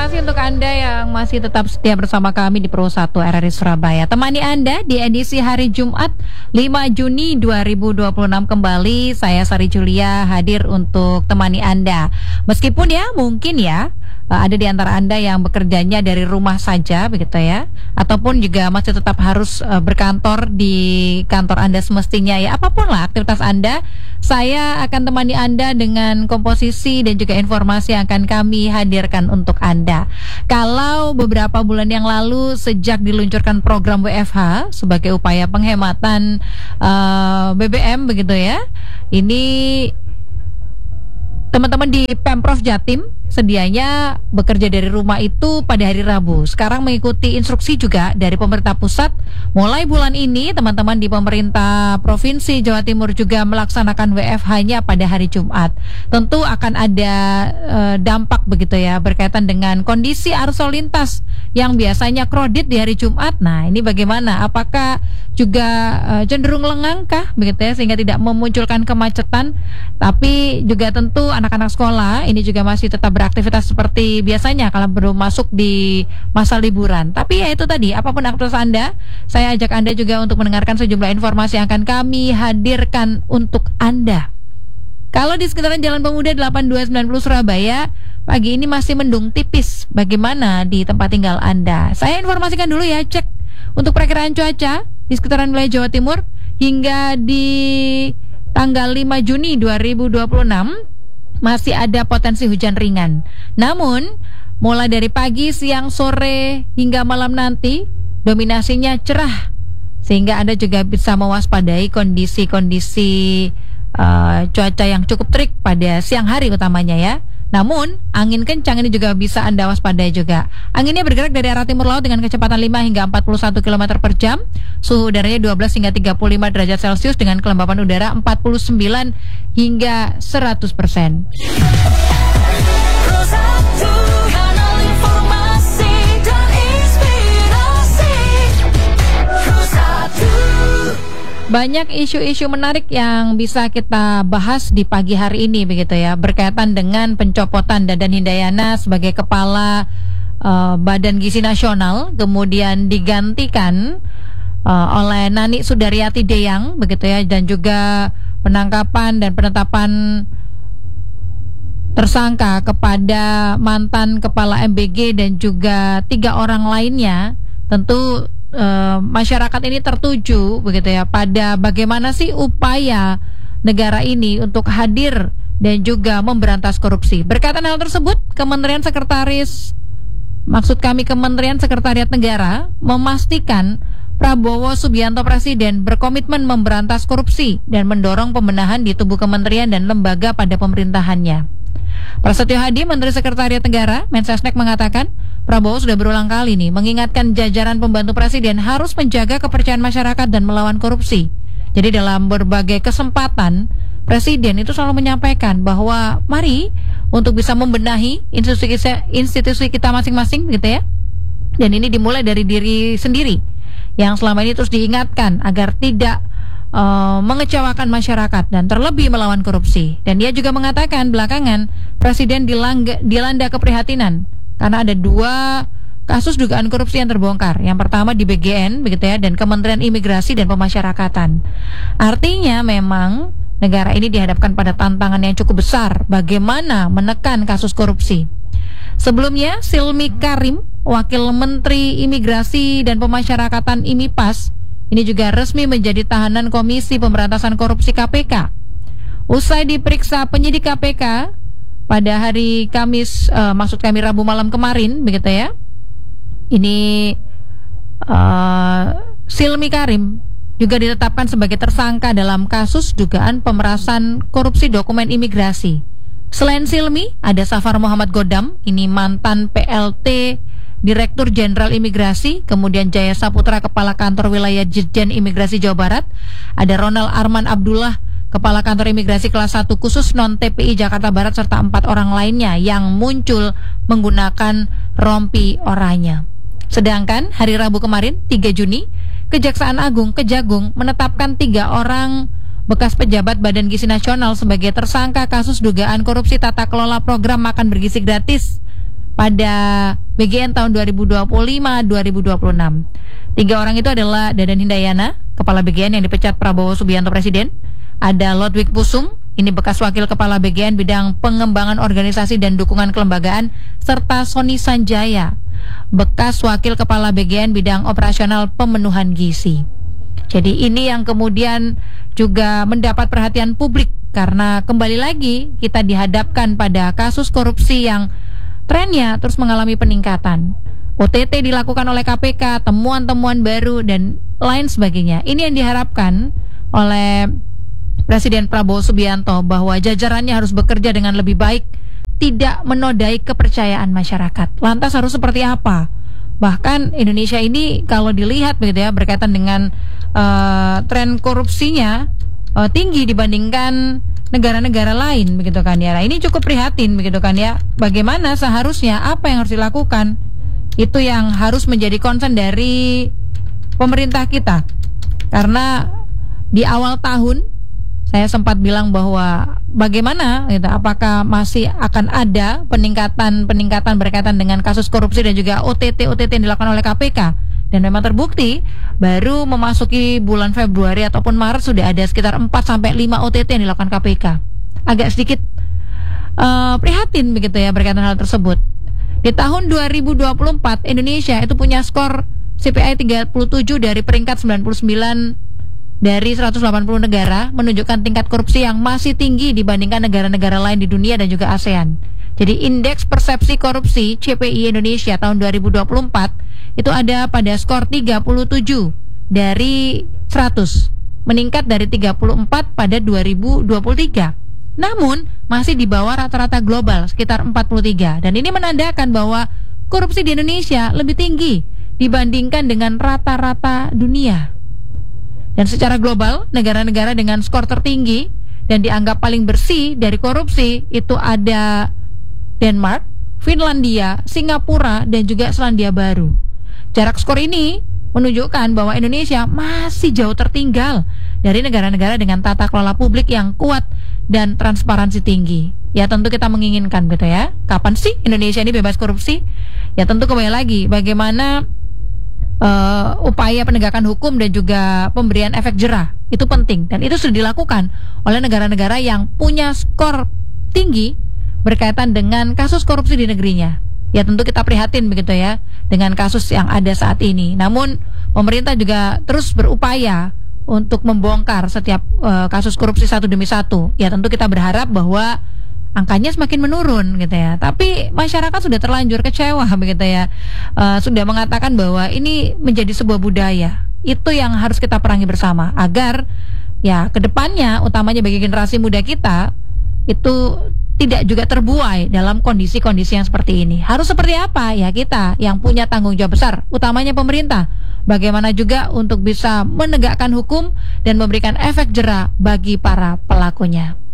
kasih untuk Anda yang masih tetap setia bersama kami di Pro 1 RRI Surabaya. Temani Anda di edisi hari Jumat 5 Juni 2026 kembali. Saya Sari Julia hadir untuk temani Anda. Meskipun ya mungkin ya ada di antara Anda yang bekerjanya dari rumah saja begitu ya, ataupun juga masih tetap harus berkantor di kantor Anda semestinya ya. Apapun lah aktivitas Anda, saya akan temani Anda dengan komposisi dan juga informasi yang akan kami hadirkan untuk Anda. Kalau beberapa bulan yang lalu sejak diluncurkan program WFH sebagai upaya penghematan BBM begitu ya, ini teman-teman di Pemprov Jatim sedianya bekerja dari rumah itu pada hari Rabu. Sekarang mengikuti instruksi juga dari pemerintah pusat. Mulai bulan ini teman-teman di pemerintah Provinsi Jawa Timur juga melaksanakan WFH-nya pada hari Jumat. Tentu akan ada dampak begitu ya berkaitan dengan kondisi arus lalu lintas yang biasanya kredit di hari Jumat. Nah, ini bagaimana? Apakah juga cenderung lengang kah begitu ya sehingga tidak memunculkan kemacetan? Tapi juga tentu anak-anak sekolah ini juga masih tetap beraktivitas seperti biasanya kalau belum masuk di masa liburan. Tapi ya itu tadi, apapun aktivitas Anda, saya ajak Anda juga untuk mendengarkan sejumlah informasi yang akan kami hadirkan untuk Anda. Kalau di sekitaran Jalan Pemuda 8290 Surabaya, pagi ini masih mendung tipis. Bagaimana di tempat tinggal Anda? Saya informasikan dulu ya, cek untuk perakiraan cuaca di sekitaran wilayah Jawa Timur hingga di tanggal 5 Juni 2026 masih ada potensi hujan ringan. Namun, mulai dari pagi, siang, sore, hingga malam nanti, dominasinya cerah. Sehingga Anda juga bisa mewaspadai kondisi-kondisi cuaca yang cukup terik pada siang hari utamanya ya. Namun, angin kencang ini juga bisa Anda waspadai juga. Anginnya bergerak dari arah timur laut dengan kecepatan 5 hingga 41 km per jam. Suhu udaranya 12 hingga 35 derajat Celcius dengan kelembapan udara 49 hingga 100%. Banyak isu-isu menarik yang bisa kita bahas di pagi hari ini begitu ya, berkaitan dengan pencopotan Dadan Hindayana sebagai kepala Badan Gizi Nasional, kemudian digantikan oleh Nani Sudaryati Deyang begitu ya, dan juga penangkapan dan penetapan tersangka kepada mantan kepala MBG dan juga 3 orang lainnya. Tentu masyarakat ini tertuju begitu ya pada bagaimana sih upaya negara ini untuk hadir dan juga memberantas korupsi. Berkaitan hal tersebut, Kementerian Sekretariat Negara memastikan Prabowo Subianto Presiden berkomitmen memberantas korupsi dan mendorong pembenahan di tubuh kementerian dan lembaga pada pemerintahannya. Prasetyo Hadi, Menteri Sekretariat Negara, Mensesnek mengatakan Prabowo sudah berulang kali mengingatkan jajaran pembantu presiden harus menjaga kepercayaan masyarakat dan melawan korupsi. Jadi dalam berbagai kesempatan, presiden itu selalu menyampaikan bahwa mari untuk bisa membenahi institusi kita masing-masing gitu ya. Dan ini dimulai dari diri sendiri yang selama ini terus diingatkan agar tidak mengecewakan masyarakat dan terlebih melawan korupsi. Dan dia juga mengatakan belakangan presiden dilanda keprihatinan karena ada 2 kasus dugaan korupsi yang terbongkar. Yang pertama di BGN begitu ya, dan Kementerian Imigrasi dan Pemasyarakatan. Artinya memang negara ini dihadapkan pada tantangan yang cukup besar bagaimana menekan kasus korupsi. Sebelumnya Silmi Karim, Wakil Menteri Imigrasi dan Pemasyarakatan IMIPAS, ini juga resmi menjadi tahanan Komisi Pemberantasan Korupsi KPK. Usai diperiksa penyidik KPK pada hari Kamis, Rabu malam kemarin, begitu ya. Ini Silmi Karim juga ditetapkan sebagai tersangka dalam kasus dugaan pemerasan korupsi dokumen imigrasi. Selain Silmi, ada Safar Muhammad Godam, ini mantan PLT Direktur Jenderal Imigrasi, kemudian Jaya Saputra, Kepala Kantor Wilayah Dirjen Imigrasi Jawa Barat, ada Ronald Arman Abdullah, Kepala Kantor Imigrasi Kelas 1 Khusus Non-TPI Jakarta Barat, serta 4 orang lainnya yang muncul menggunakan rompi oranye. Sedangkan hari Rabu kemarin, 3 Juni, Kejaksaan Agung Kejagung menetapkan 3 orang bekas pejabat Badan Gizi Nasional sebagai tersangka kasus dugaan korupsi tata kelola program makan bergizi gratis pada BGN tahun 2025-2026. 3 orang itu adalah Dadan Hindayana, Kepala BGN yang dipecat Prabowo Subianto Presiden. Ada Lodwig Pusum, ini bekas Wakil Kepala BGN bidang pengembangan organisasi dan dukungan kelembagaan, serta Sony Sanjaya, bekas Wakil Kepala BGN bidang operasional pemenuhan gizi. Jadi ini yang kemudian juga mendapat perhatian publik karena kembali lagi kita dihadapkan pada kasus korupsi yang trennya terus mengalami peningkatan. OTT dilakukan oleh KPK, temuan-temuan baru dan lain sebagainya. Ini yang diharapkan oleh Presiden Prabowo Subianto bahwa jajarannya harus bekerja dengan lebih baik, tidak menodai kepercayaan masyarakat. Lantas harus seperti apa? Bahkan Indonesia ini kalau dilihat begitu ya, berkaitan dengan tren korupsinya tinggi dibandingkan negara-negara lain begitu kan ya. Nah, ini cukup prihatin begitu kan ya. Bagaimana seharusnya, apa yang harus dilakukan? Itu yang harus menjadi concern dari pemerintah kita. Karena di awal tahun saya sempat bilang bahwa bagaimana gitu, apakah masih akan ada peningkatan berkaitan dengan kasus korupsi dan juga OTT yang dilakukan oleh KPK. Dan memang terbukti baru memasuki bulan Februari ataupun Maret sudah ada sekitar 4-5 OTT yang dilakukan KPK. Agak sedikit prihatin begitu ya berkaitan hal tersebut. Di tahun 2024 Indonesia itu punya skor CPI 37 dari peringkat 99 dari 180 negara, menunjukkan tingkat korupsi yang masih tinggi dibandingkan negara-negara lain di dunia dan juga ASEAN. Jadi indeks persepsi korupsi CPI Indonesia tahun 2024 itu ada pada skor 37 dari 100, meningkat dari 34 pada 2023. Namun masih di bawah rata-rata global sekitar 43, dan ini menandakan bahwa korupsi di Indonesia lebih tinggi dibandingkan dengan rata-rata dunia. Dan secara global, negara-negara dengan skor tertinggi dan dianggap paling bersih dari korupsi itu ada Denmark, Finlandia, Singapura, dan juga Selandia Baru. Jarak skor ini menunjukkan bahwa Indonesia masih jauh tertinggal dari negara-negara dengan tata kelola publik yang kuat dan transparansi tinggi. Ya tentu kita menginginkan gitu ya. Kapan sih Indonesia ini bebas korupsi? Ya tentu kembali lagi bagaimana upaya penegakan hukum dan juga pemberian efek jerah itu penting, dan itu sudah dilakukan oleh negara-negara yang punya skor tinggi berkaitan dengan kasus korupsi di negerinya. Ya tentu kita prihatin begitu ya dengan kasus yang ada saat ini. Namun pemerintah juga terus berupaya untuk membongkar setiap kasus korupsi satu demi satu. Ya tentu kita berharap bahwa angkanya semakin menurun gitu ya. Tapi masyarakat sudah terlanjur kecewa begitu ya. Sudah mengatakan bahwa ini menjadi sebuah budaya. Itu yang harus kita perangi bersama agar ya kedepannya, utamanya bagi generasi muda kita, itu tidak juga terbuai dalam kondisi-kondisi yang seperti ini. Harus seperti apa? Ya kita yang punya tanggung jawab besar, utamanya pemerintah. Bagaimana juga untuk bisa menegakkan hukum dan memberikan efek jerah bagi para pelakunya.